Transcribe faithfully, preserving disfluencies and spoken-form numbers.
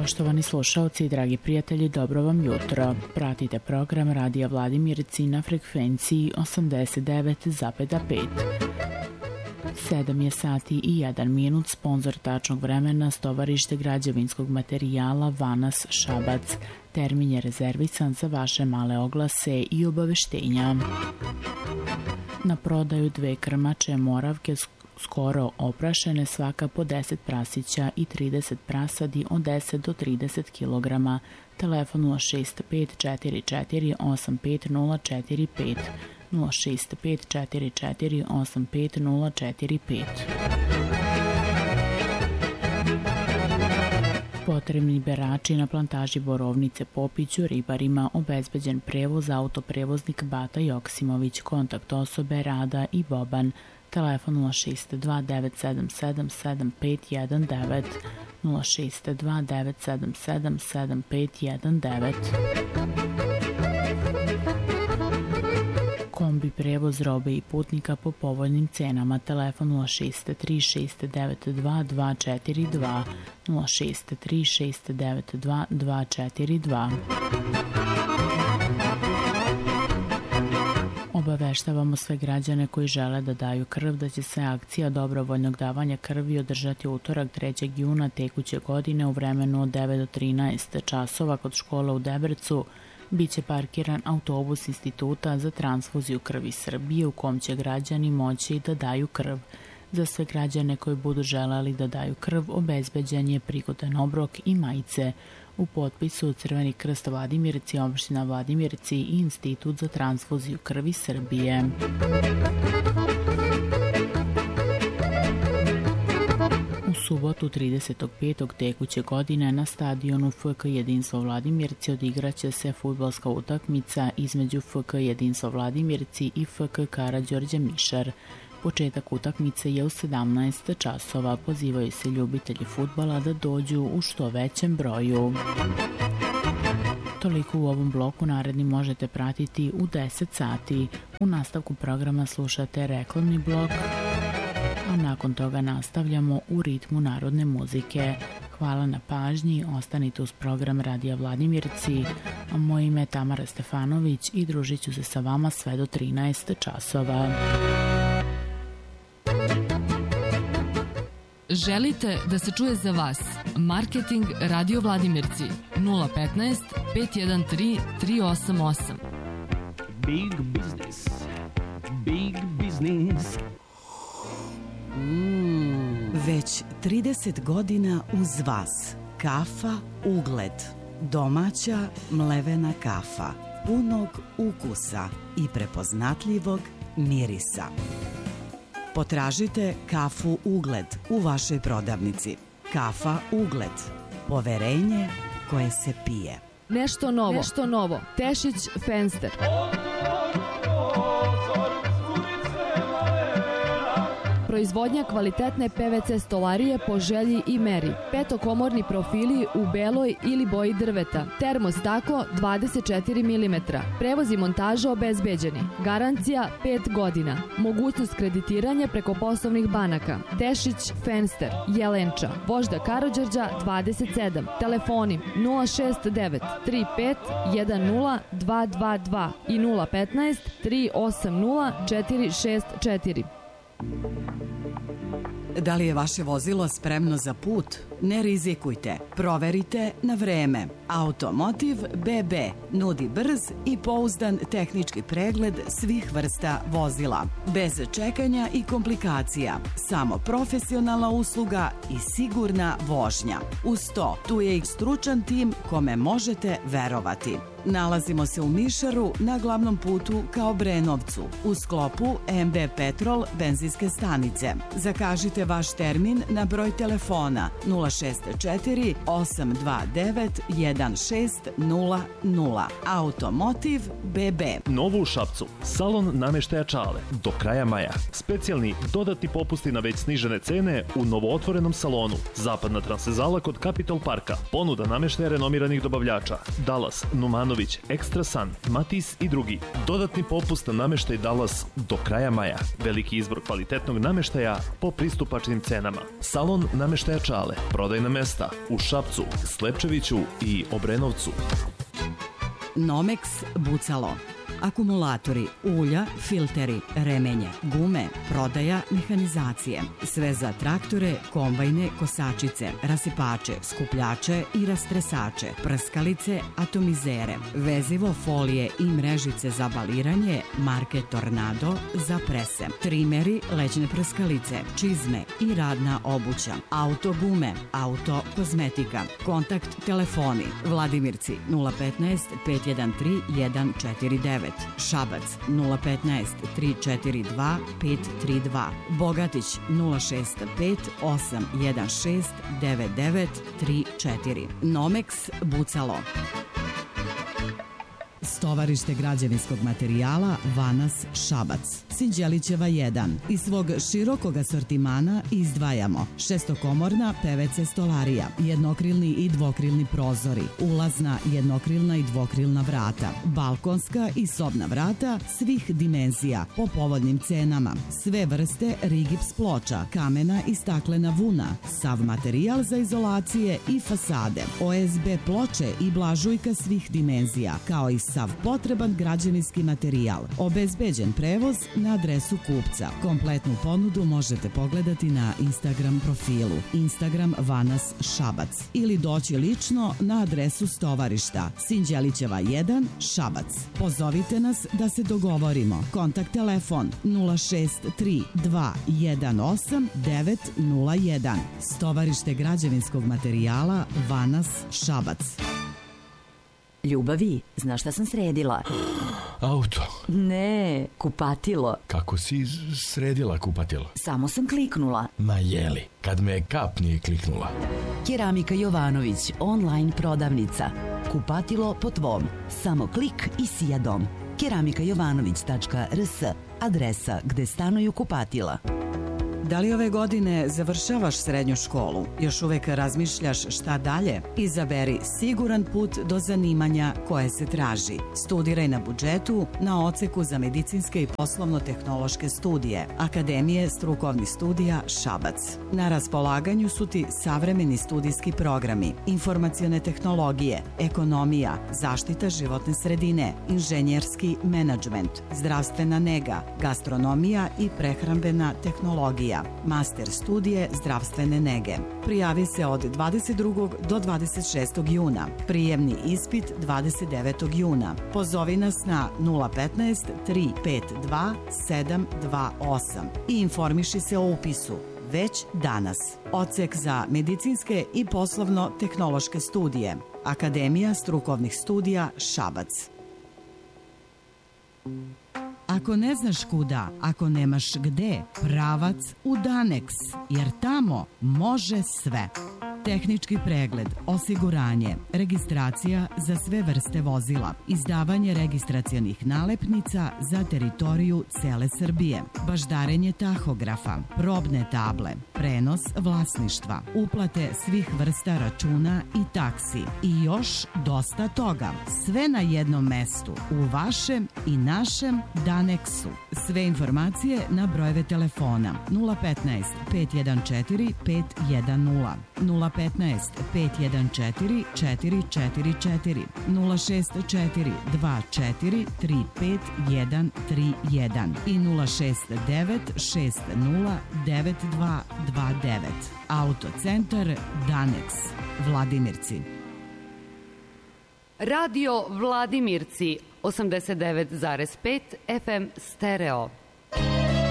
Poštovani slušaoci i dragi prijatelji, dobro vam jutro. Pratite program Radija Vladimirci na frekvenciji osamdeset devet zarez pet. sedam je sati i jedan minut, sponzor tačnog vremena Stovarište građevinskog materijala Vanas Šabac. Termin je rezervisan za vaše male oglase i obaveštenja. Na prodaju dve krmače moravke skoro oprašene, svaka po deset prasića i trideset prasadi od deset do trideset kilograma. Telefon nula šest pet četiri četiri osam pet nula četiri pet, nula šest pet četiri četiri osam pet nula četiri pet. Potrebni berači na plantaži Borovnice Popiću, ribarima obezbeđen prevoz, autoprevoznik Bata Joksimović, kontakt osobe Rada i Boban. Telefon nula šest dva devet sedam sedam sedam pet jedan devet, nula šest dva devet sedam sedam sedam pet jedan devet. Kombi prevoz robe i putnika po povoljnim cenama. Telefon nula šest tri šest devet dva dva četiri dva, nula šest tri šest devet dva dva četiri dva. Obaveštavamo sve građane koji žele da daju krv da će se akcija dobrovoljnog davanja krvi održati utorak trećeg juna tekuće godine u vremenu od devet do trinaest časova kod škola u Debrecu. Biće parkiran autobus Instituta za transfuziju krvi Srbije u kom će građani moći da daju krv. Za sve građane koji budu želeli da daju krv obezbeđen je prigodan obrok i majice. U potpisu Crveni krst Vladimirci, opština Vladimirci i Institut za transfuziju krvi Srbije. U subotu tridesetog petog tekuće godine na stadionu F K Jedinstvo Vladimirci odigraće se fudbalska utakmica između F K Jedinstvo Vladimirci i F K Karađorđe Mišar. Početak utakmice je u sedamnaest časova. Pozivaju se ljubitelji fudbala da dođu u što većem broju. Toliko u ovom bloku, naredni možete pratiti u deset sati. U nastavku programa slušate reklamni blok, a nakon toga nastavljamo u ritmu narodne muzike. Hvala na pažnji, ostanite uz program Radija Vladimirci, a moje ime je Tamara Stefanović i družit ću se sa vama sve do trinaest časova. Želite da se čuje za vas? Marketing Radio Vladimirci nula petnaest pet jedan tri tri osam osam. Big business. Big business. Mm, već trideset godina uz vas. Kafa Ugled. Domaća mlevena kafa. Punog ukusa i prepoznatljivog mirisa. Potražite kafu Ugled u vašoj prodavnici. Kafa Ugled. Poverenje koje se pije. Nešto novo. Nešto novo. Tešić Fenster. Proizvodnja kvalitetne P V C stolarije po želji i meri. Petokomorni profili u beloj ili boji drveta. Termostaklo dvadeset četiri milimetra. Prevoz i montaža obezbeđeni. Garancija pet godina. Mogućnost kreditiranja preko poslovnih banaka. Tešić Fenster. Jelenča. Vožda Karađorđa dvadeset sedam. Telefoni nula šest devet tri pet jedan nula dva dva dva i nula petnaest tri osam nula četiri šest četiri. Da li je vaše vozilo spremno za put? Ne rizikujte. Proverite na vreme. Automotiv B B nudi brz i pouzdan tehnički pregled svih vrsta vozila. Bez čekanja i komplikacija. Samo profesionalna usluga i sigurna vožnja. Uz to, tu je i stručan tim kome možete verovati. Nalazimo se u Mišaru na glavnom putu ka Obrenovcu, u sklopu M B Petrol benzinske stanice. Zakažite vaš termin na broj telefona nula šest četiri osam dva devet jedan šest nula nula. Automotiv B B. Novo u Šapcu. Salon nameštaja Čale. Do kraja maja. Specijalni dodatni popusti na već snižene cene u novootvorenom salonu. Zapadna transvezala kod Capitol Parka. Ponuda nameštaja renomiranih dobavljača. Dallas, Numanović, Extra Sun, Matis i drugi. Dodatni popust na nameštaj Dallas do kraja maja. Veliki izbor kvalitetnog nameštaja po pristupačnim cenama. Salon nameštaja Čale. Prodajna mesta u Šapcu, Slepčeviću i Obrenovcu. Nomex Bucalo. Akumulatori, ulja, filteri, remenje, gume, prodaja, mehanizacije. Sve za traktore, kombajne, kosačice, rasipače, skupljače i rastresače, prskalice, atomizere, vezivo, folije i mrežice za baliranje, marke Tornado za prese, trimeri, lećne prskalice, čizme i radna obuća, auto gume, auto kozmetika, kontakt telefoni, Vladimirci nula petnaest pet jedan tri jedan četiri devet, Šabac nula petnaest tri četiri dva pet tri dva, Bogatić nula šest pet osam jedan šest devet devet tri četiri. Nomex Bucalo. Stovarište građevinskog materijala Vanas Šabac. Sinđelićeva jedan. Iz svog širokog asortimana izdvajamo šestokomorna P V C stolarija, jednokrilni i dvokrilni prozori, ulazna jednokrilna i dvokrilna vrata, balkonska i sobna vrata svih dimenzija po povoljnim cenama, sve vrste rigips ploča, kamena i staklena vuna, sav materijal za izolacije i fasade, O S B ploče i blažujka svih dimenzija, kao i sav potreban građevinski materijal. Obezbeđen prevoz na adresu kupca. Kompletnu ponudu možete pogledati na Instagram profilu Instagram Vanas Šabac ili doći lično na adresu stovarišta Sinđelićeva jedan Šabac. Pozovite nas da se dogovorimo. Kontakt telefon nula šest tri dva jedan osam devet nula jedan. Stovarište građevinskog materijala Vanas Šabac. Ljubavi, znaš šta sam sredila? Auto. Ne, kupatilo. Kako si sredila kupatilo? Samo sam kliknula. Ma jeli, kad me kap nije kliknula. Keramika Jovanović, online prodavnica. Kupatilo po tvom. Samo klik i sija dom. keramika jovanović tačka r s, adresa gde stanuju kupatila. Da li ove godine završavaš srednju školu? Još uvek razmišljaš šta dalje? Izaberi siguran put do zanimanja koje se traži. Studiraj na budžetu na odseku za medicinske i poslovno-tehnološke studije Akademije strukovnih studija Šabac. Na raspolaganju su ti savremeni studijski programi, informacione tehnologije, ekonomija, zaštita životne sredine, inženjerski menadžment, zdravstvena nega, gastronomija i prehrambena tehnologija. Master studije zdravstvene nege. Prijavi se od dvadeset drugog do dvadeset šestog juna. Prijemni ispit dvadeset devetog juna. Pozovi nas na nula petnaest tri pet dva sedam dva osam i informiši se o upisu već danas. Odsek za medicinske i poslovno-tehnološke studije. Akademija strukovnih studija Šabac. Ako ne znaš kuda, ako nemaš gde, pravac u Danex, jer tamo može sve. Tehnički pregled, osiguranje, registracija za sve vrste vozila, izdavanje registracionih nalepnica za teritoriju cele Srbije, baždarenje tahografa, probne table, prenos vlasništva, uplate svih vrsta računa i taksi i još dosta toga. Sve na jednom mestu, u vašem i našem Danexu. Sve informacije na brojeve telefona nula petnaest pet jedan četiri pet jedan nula, nula petnaest pet jedan četiri četiri četiri četiri, nula šest četiri dva četiri tri pet jedan tri jedan i nula šest devet šest nula devet dva dva devet. Autocentar Danex, Vladimirci. Radio Vladimirci, osamdeset devet zarez pet F M stereo.